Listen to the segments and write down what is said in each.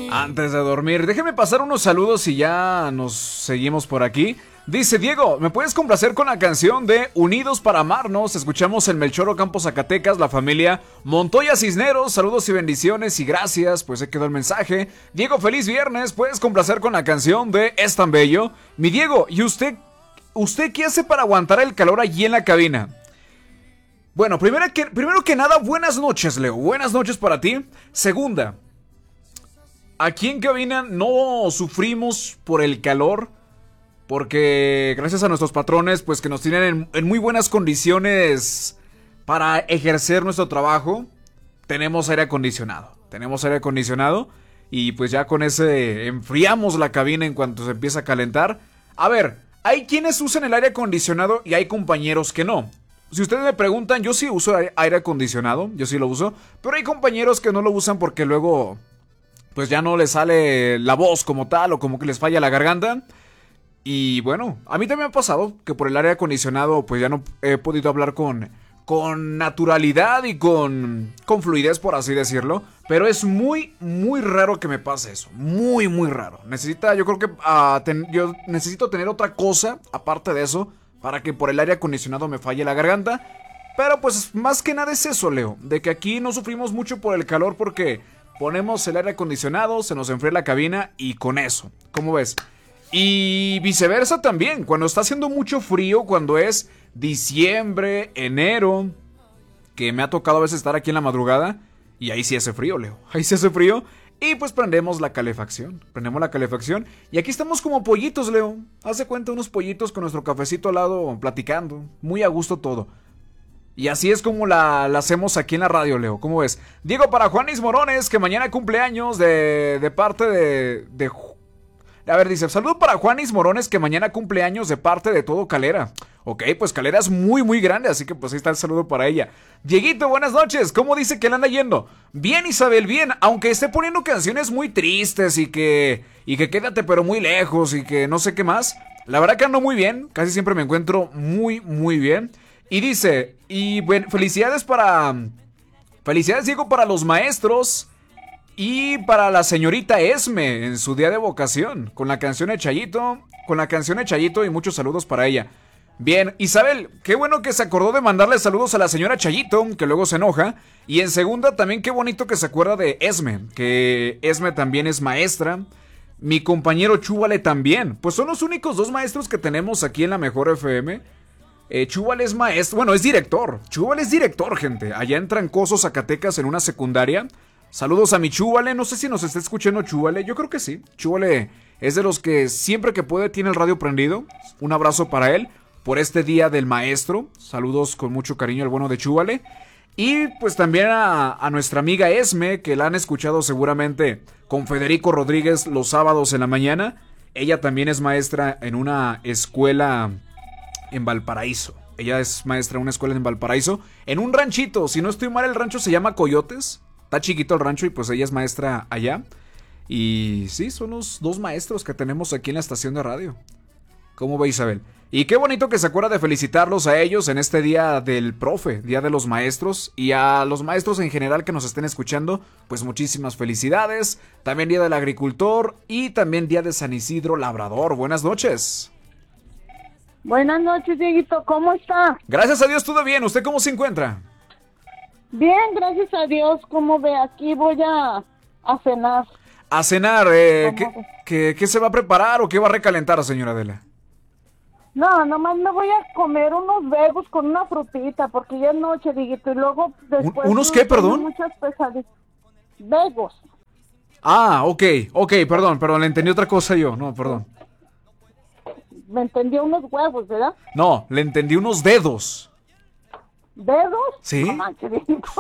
Antes de dormir, déjeme pasar unos saludos y ya nos seguimos por aquí. Dice Diego, ¿me puedes complacer con la canción de Unidos para Amarnos? Escuchamos el Melchor Ocampo, Zacatecas, la familia Montoya Cisneros. Saludos y bendiciones y gracias, pues se quedó el mensaje. Diego, feliz viernes, ¿puedes complacer con la canción de Es tan bello? Mi Diego, ¿y usted qué hace para aguantar el calor allí en la cabina? Bueno, primero que nada, buenas noches, Leo. Buenas noches para ti. Segunda, aquí en cabina no sufrimos por el calor, porque gracias a nuestros patrones, pues que nos tienen en muy buenas condiciones para ejercer nuestro trabajo, tenemos aire acondicionado. Y pues ya con ese enfriamos la cabina en cuanto se empieza a calentar. A ver, hay quienes usan el aire acondicionado y hay compañeros que no. Si ustedes me preguntan, yo sí uso aire acondicionado, yo sí lo uso, pero hay compañeros que no lo usan porque luego pues ya no les sale la voz como tal o como que les falla la garganta. Y bueno, a mí también me ha pasado que por el aire acondicionado pues ya no he podido hablar con naturalidad y con fluidez, por así decirlo. Pero es muy, muy raro que me pase eso. Muy, muy raro. Yo creo que yo necesito tener otra cosa aparte de eso para que por el aire acondicionado me falle la garganta. Pero pues más que nada es eso, Leo, de que aquí no sufrimos mucho por el calor porque ponemos el aire acondicionado, se nos enfría la cabina y con eso, ¿cómo ves? Y viceversa también, cuando está haciendo mucho frío, cuando es diciembre, enero, que me ha tocado a veces estar aquí en la madrugada, y ahí sí hace frío, Leo, ahí sí hace frío, y pues prendemos la calefacción, y aquí estamos como pollitos, Leo, hace cuenta unos pollitos con nuestro cafecito al lado, platicando, muy a gusto todo. Y así es como la hacemos aquí en la radio, Leo, ¿cómo ves? Diego, para Juanis Morones, que mañana cumple años de parte de a ver, dice, saludo para Juanis Morones, que mañana cumple años de parte de todo Calera. Ok, pues Calera es muy, muy grande, así que pues ahí está el saludo para ella. Dieguito, buenas noches, ¿cómo dice que le anda yendo? Bien, Isabel, bien, aunque esté poniendo canciones muy tristes y que quédate pero muy lejos y que no sé qué más. La verdad que ando muy bien, casi siempre me encuentro muy, muy bien. Y dice, y bueno, felicidades Diego, para los maestros. Y para la señorita Esme en su día de vocación, con la canción de Chayito, y muchos saludos para ella. Bien, Isabel, qué bueno que se acordó de mandarle saludos a la señora Chayito, que luego se enoja. Y en segunda, también qué bonito que se acuerda de Esme, que Esme también es maestra. Mi compañero Chúbale también, pues son los únicos dos maestros que tenemos aquí en la Mejor FM. Chúbale es maestro, bueno, es director. Chúbale es director, gente, allá en Trancoso, Zacatecas, en una secundaria. Saludos a mi Chúbale, no sé si nos está escuchando Chúbale, yo creo que sí. Chúbale es de los que siempre que puede tiene el radio prendido. Un abrazo para él por este día del maestro. Saludos con mucho cariño al bueno de Chúbale. Y pues también a nuestra amiga Esme, que la han escuchado seguramente con Federico Rodríguez los sábados en la mañana. Ella también es maestra en una escuela en Valparaíso. Ella es maestra en una escuela en Valparaíso, en un ranchito, si no estoy mal el rancho se llama Coyotes. Está chiquito el rancho y pues ella es maestra allá. Y sí, son los dos maestros que tenemos aquí en la estación de radio. ¿Cómo ve, Isabel? Y qué bonito que se acuerda de felicitarlos a ellos en este día del profe, día de los maestros. Y a los maestros en general que nos estén escuchando, pues muchísimas felicidades. También día del agricultor y también día de San Isidro Labrador. Buenas noches. Buenas noches, Dieguito, ¿cómo está? Gracias a Dios, todo bien. ¿Usted cómo se encuentra? Bien, gracias a Dios. ¿Cómo ve? Aquí voy a cenar. A cenar, ¿qué se va a preparar o qué va a recalentar, señora Adela? No, nomás me voy a comer unos vegos con una frutita, porque ya es noche, Dieguito, y luego después... ¿Unos qué, perdón? Muchas pesadillas. Vegos. Ah, ok, perdón, le entendí otra cosa yo, no, perdón. Me entendió unos huevos, ¿verdad? No, le entendí unos dedos. ¿Dedos? ¿Sí? No manches,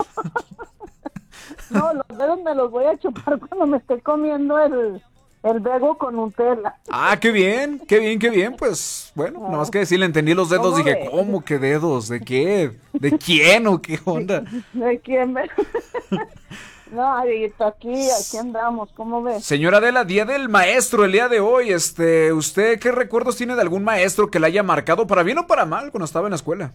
no, los dedos me los voy a chupar cuando me esté comiendo el vego con Nutella. Ah, qué bien, pues, bueno, nada más que decir, le entendí los dedos, dije, ¿cómo que dedos? ¿De qué? ¿De quién o qué onda? ¿De quién? No, aquí andamos, ¿cómo ves? Señora Adela, día del maestro, el día de hoy, ¿usted qué recuerdos tiene de algún maestro que le haya marcado para bien o para mal cuando estaba en la escuela?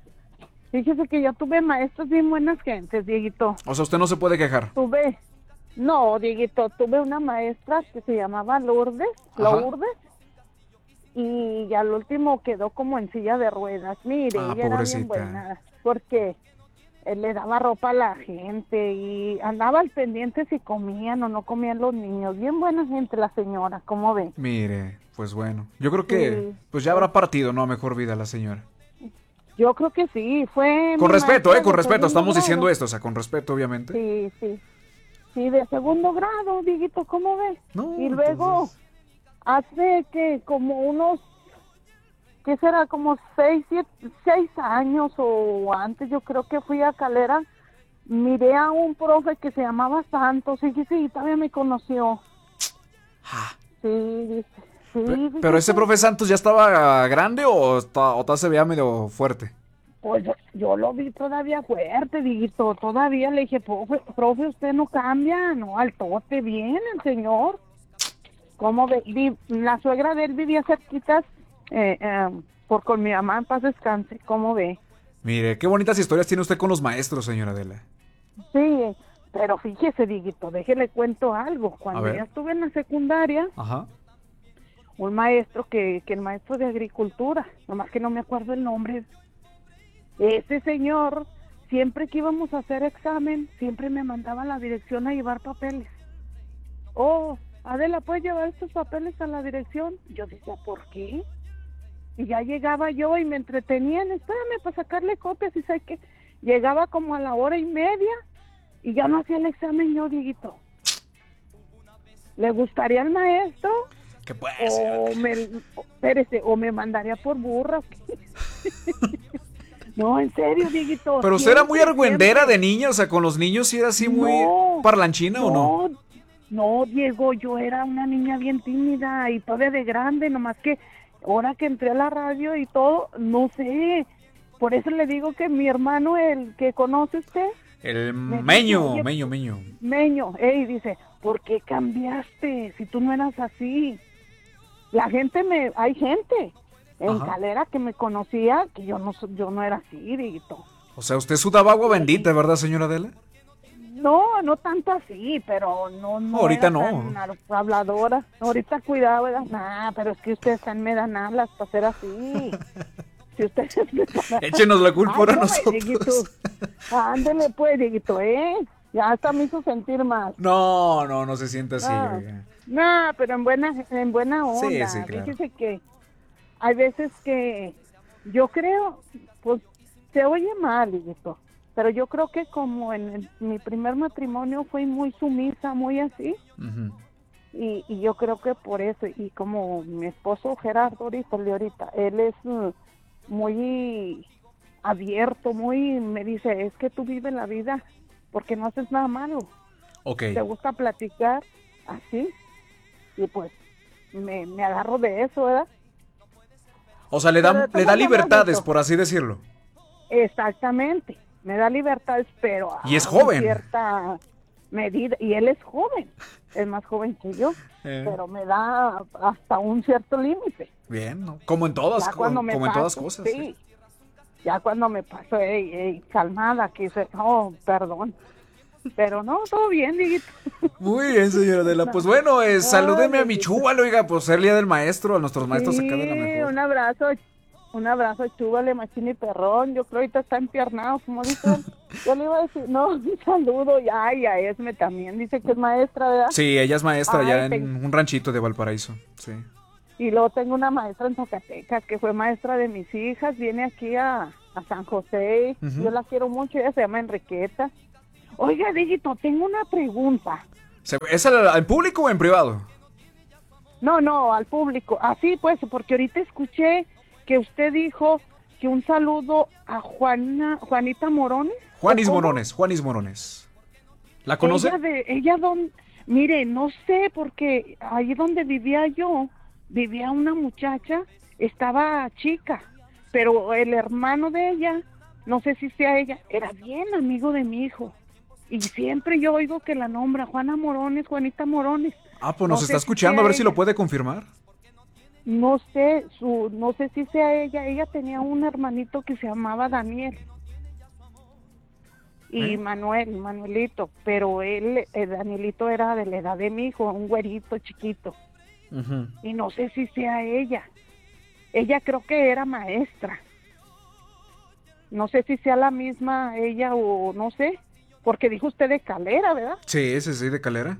Fíjese que yo tuve maestros bien buenas gentes, Dieguito. O sea, usted no se puede quejar. No, Dieguito, tuve una maestra que se llamaba Lourdes, Ajá. Lourdes, y al último quedó como en silla de ruedas. Mire, Ah, ella era bien pobrecita. buena, porque él le daba ropa a la gente y andaba al pendiente si comían o no comían los niños. Bien buena gente la señora, ¿cómo ve? Mire, pues bueno. Yo creo que Sí, pues ya habrá partido, ¿no? A mejor vida la señora. yo creo que sí, fue Con mi respeto, maestra con de respeto. segundo Estamos diciendo grado. esto, o sea, con respeto, obviamente. Sí, sí, sí, de segundo grado, Dieguito, ¿cómo ve? Y No, luego, entonces. hace que como unos, ¿qué será? Como 6 años o antes, yo creo que fui a Calera, miré a un profe que se llamaba Santos, y sí, sí, todavía me conoció. Ah, Sí, dice, sí, pero ese fíjese. profe Santos ya estaba grande o se veía medio fuerte. Pues yo lo vi todavía fuerte, Dieguito, todavía le dije, profe, usted no cambia, no, al tote bien el señor. ¿Cómo ve? La suegra de él vivía cerquitas, por con mi mamá, en paz descanse, ¿cómo ve? Mire, qué bonitas historias tiene usted con los maestros, señora Adela. Sí, pero fíjese, Dieguito, déjele cuento algo. A Cuando ya ver. estuve en la secundaria, Ajá. un maestro que el maestro de agricultura, nomás que no me acuerdo el nombre, ese señor, siempre que íbamos a hacer examen, siempre me mandaba a la dirección a llevar papeles. Oh, Adela, ¿puedes llevar estos papeles a la dirección? Yo decía, ¿por qué? Y ya llegaba yo y me entretenían, espérame para sacarle copias y sé que llegaba como a la hora y media y ya no hacía el examen yo, Dieguito. ¿Le gustaría al maestro? ¿Qué pues, señora O Adela? espérese, o me mandaría por burra. No, en serio, Dieguito, Pero usted era muy siempre, argüendera siempre. de niña, o sea, con los niños sí era así muy No, parlanchina o no. no, no, Diego, yo era una niña bien tímida y todavía de grande, nomás que ahora que entré a la radio y todo, no sé, por eso le digo que mi hermano, el que conoce usted, El me dice, meño, oye, meño, meño. Meño, dice, ¿por qué cambiaste si tú no eras así? Hay gente en Ajá. Calera que me conocía que yo no era así, Dieguito. O sea, usted sudaba agua Sí. bendita, ¿verdad, señora Adela? No, no tanto así, pero no Ahorita era tan no. habladora. Ahorita cuidado, ¿verdad? Nah, pero es que ustedes están me dan alas para ser así. Si ustedes me dan alas. Échenos la culpa Ay, ahora a no, Dieguito. nosotros. Ándele pues, Dieguito, ¿eh? Ya hasta me hizo sentir mal. No, no, no se sienta así, No, oiga. no, pero en buena Sí, sí, onda. claro. Fíjese que hay veces que yo creo, pues se oye mal, Dieguito, pero yo creo que como mi primer matrimonio fui muy sumisa, muy así, Ujú. y yo creo que por eso, y como mi esposo Gerardo ahorita, el de ahorita, él es muy abierto, me dice, es que tú vives la vida porque no haces nada malo, Ok. te gusta platicar así, y pues me agarro de eso, ¿verdad? O sea, Pero de le todas da maneras, libertades, Dieguito, por así decirlo. exactamente, me da libertades, pero Y es a una joven. cierta medida, y él es más joven que yo, Eh, pero me da hasta un cierto límite. bien, ¿no? Como en todas, Ya cuando me como en todas paso, cosas, sí. sí, ya cuando me paso, calmada, que dice, oh, perdón, pero no, todo bien, Dieguito. Muy bien, señora Adela. Pues No. bueno, Ay, salúdeme a mi Dieguito. chúbalo, oiga, pues ser el día del maestro, a nuestros maestros acá de la Sí, mejor. un abrazo, chúbale, machín y perrón. Yo creo ahorita está empiernado, como dice él. Yo le iba a decir, no, un saludo, y ay, a Esme también, dice que es maestra, ¿verdad? Sí, ella es maestra Ay, ya en un ranchito de Valparaíso. Sí. y luego tengo una maestra en Zacatecas que fue maestra de mis hijas, viene aquí a San José, Ujú. yo la quiero mucho, ella se llama Enriqueta. Oiga, Dígito, tengo una pregunta. ¿Es al público o en privado? No, al público. Así pues, porque ahorita escuché que usted dijo que un saludo a Juanita Morones. ¿O Juanis cómo? Morones, Juanis Morones. ¿La conoce? Ella donde, mire, no sé, porque ahí donde vivía yo, vivía una muchacha, estaba chica, pero el hermano de ella, no sé si sea ella, era bien amigo de mi hijo. Y siempre yo oigo que la nombra Juana Morones, Juanita Morones. Ah, pues No nos está sé si escuchando, a sea ver si lo ella. puede confirmar. No sé si sea ella. Ella tenía un hermanito que se llamaba Daniel. y Manuelito, pero él, Danielito era de la edad de mi hijo, un güerito chiquito. Y no sé si sea ella. Ella creo que era maestra. No sé si sea la misma ella o no sé, porque dijo usted de Calera, ¿verdad? Sí, de Calera.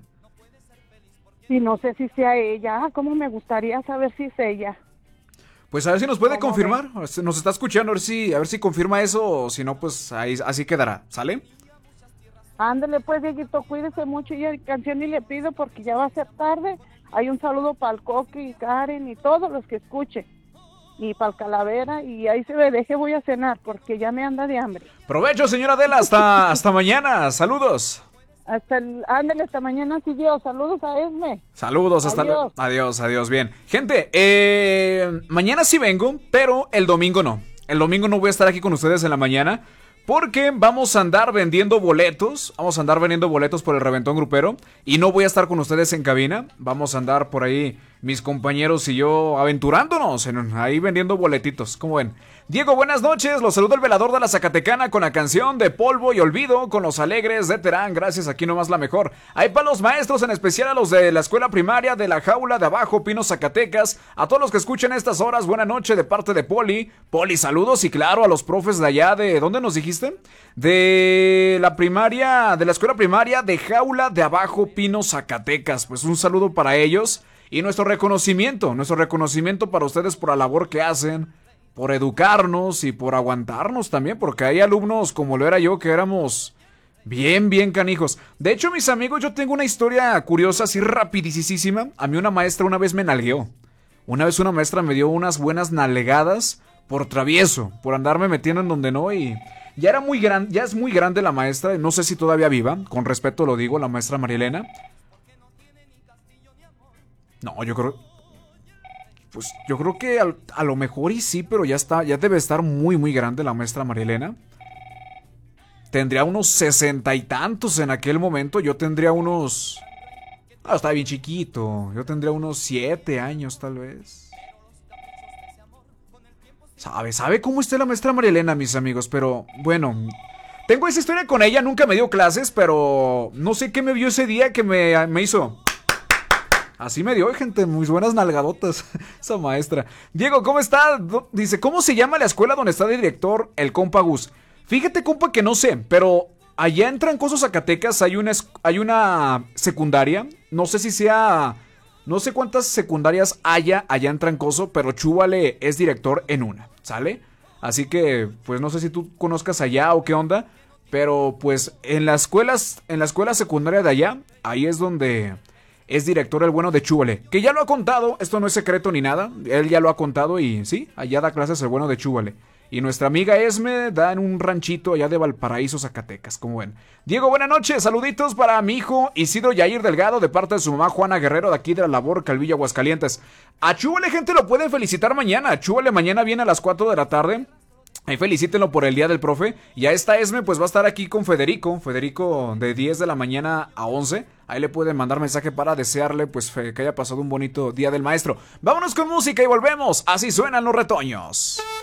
Y no sé si sea ella. Cómo me gustaría saber si es ella. Pues a ver si nos puede confirmar. Nos está escuchando, a ver si confirma eso, o si no, pues ahí así quedará. ¿Sale? Ándale pues, Dieguito, cuídese mucho. Y canción y le pido porque ya va a ser tarde. Hay un saludo para el Coqui y Karen y todos los que escuchen. Y para el Calavera, y ahí se me deje, voy a cenar porque ya me anda de hambre. Provecho, señora Adela, hasta mañana. Saludos. Ándale, hasta mañana, sí, Dios. Saludos a Esme. Saludos, hasta luego. Adiós. Bien. Gente, mañana sí vengo, pero el domingo no. El domingo no voy a estar aquí con ustedes en la mañana, porque vamos a andar vendiendo boletos. Vamos a andar vendiendo boletos por el Reventón Grupero. Y no voy a estar con ustedes en cabina. Vamos a andar por ahí, mis compañeros y yo, aventurándonos ahí vendiendo boletitos. ¿Cómo ven? Diego, buenas noches. Los saluda el velador de la Zacatecana con la canción de Polvo y Olvido con los alegres de Terán. Gracias, aquí nomás la mejor. Hay para los maestros, en especial a los de la escuela primaria de la Jaula de Abajo, Pino, Zacatecas. A todos los que escuchan estas horas, buena noche de parte de Poli. Poli, saludos, y claro, a los profes de allá de... ¿Dónde nos dijiste? De la primaria, de la escuela primaria de Jaula de Abajo, Pino, Zacatecas. Pues un saludo para ellos y nuestro reconocimiento para ustedes por la labor que hacen, por educarnos y por aguantarnos también, porque hay alumnos como lo era yo que éramos bien canijos. De hecho, mis amigos, yo tengo una historia curiosa, así rapidísima. A mí una maestra una vez me nalgueó. Una vez una maestra me dio unas buenas nalgadas por travieso, por andarme metiendo en donde no, y ya era muy grande, ya es muy grande la maestra, no sé si todavía viva, con respeto lo digo, la maestra María Elena. No, yo creo que a lo mejor y sí, pero ya debe estar muy grande la maestra María Elena. Tendría unos 60 y tantos en aquel momento. Yo tendría unos... estaba bien chiquito. Yo tendría unos 7 años tal vez. ¿Sabe cómo está la maestra María Elena, mis amigos? Pero bueno, tengo esa historia con ella. Nunca me dio clases, pero no sé qué me vio ese día que me hizo... Así me dio, gente, muy buenas nalgadotas esa maestra. Diego, ¿cómo está? Dice, ¿cómo se llama la escuela donde está de director el compa Gus? Fíjate, compa, que no sé, pero allá en Trancoso, Zacatecas hay una secundaria. No sé si sea... No sé cuántas secundarias haya allá en Trancoso, pero Chúbale es director en una, ¿sale? Así que, pues no sé si tú conozcas allá o qué onda, pero pues en la escuela secundaria de allá, ahí es donde... es director el bueno de Chúbale, que ya lo ha contado, esto no es secreto ni nada, él ya lo ha contado y sí, allá da clases el bueno de Chúbale. Y nuestra amiga Esme da en un ranchito allá de Valparaíso, Zacatecas, como ven. Diego, buenas noches, saluditos para mi hijo Isidro Yair Delgado, de parte de su mamá Juana Guerrero, de aquí de la Labor, Calvillo, Aguascalientes. A Chúbale, gente, lo pueden felicitar mañana. Chúbale mañana viene a las 4 de la tarde. Ahí felicítenlo por el día del profe. Y a esta Esme pues va a estar aquí con Federico de 10 de la mañana a 11. Ahí le pueden mandar mensaje para desearle pues que haya pasado un bonito día del maestro. Vámonos con música y volvemos. Así suenan los retoños.